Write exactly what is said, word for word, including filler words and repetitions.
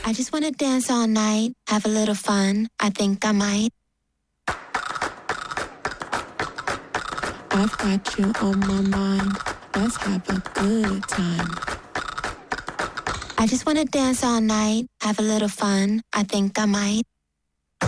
I just wanna dance all night, have a little fun. I think I might. I've got you on my mind. Let's have a good time. I just wanna dance all night, have a little fun. I think I might.